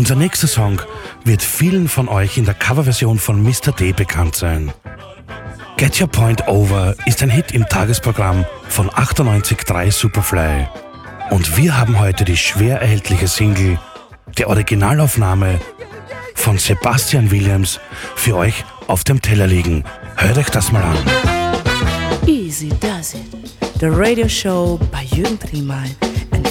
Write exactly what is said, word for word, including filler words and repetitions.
Unser nächster Song wird vielen von euch in der Coverversion von Mister D bekannt sein. Get Your Point Over ist ein Hit im Tagesprogramm von achtundneunzig Komma drei Superfly. Und wir haben heute die schwer erhältliche Single der Originalaufnahme von Sebastian Williams für euch auf dem Teller liegen. Hört euch das mal an. Easy Does It, the radio show bei Jürgen Trimal